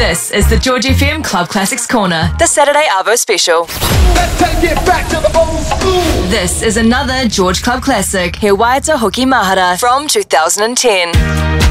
This is the George FM Club Classics Corner, The Saturday Arvo Special. Let's take it back to the old school. This is another George Club Classic. He Waiata Hoki Mahara from 2010.